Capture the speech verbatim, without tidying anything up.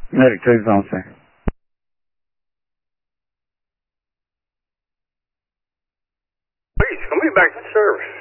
Medic two phone, sir. Please, come me back to service.